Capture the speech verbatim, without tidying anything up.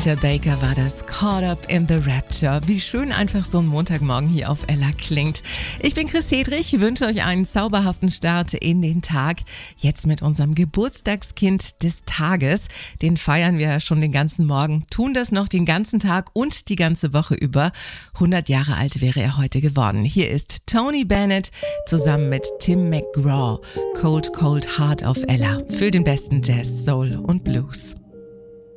Anita Baker war das, Caught Up in the Rapture. Wie schön einfach so ein Montagmorgen hier auf Ella klingt. Ich bin Chris Hedrich, wünsche euch einen zauberhaften Start in den Tag. Jetzt mit unserem Geburtstagskind des Tages. Den feiern wir ja schon den ganzen Morgen, tun das noch den ganzen Tag und die ganze Woche über. hundert Jahre alt wäre er heute geworden. Hier ist Tony Bennett zusammen mit Tim McGraw. Cold, Cold Heart auf Ella für den besten Jazz, Soul und Blues.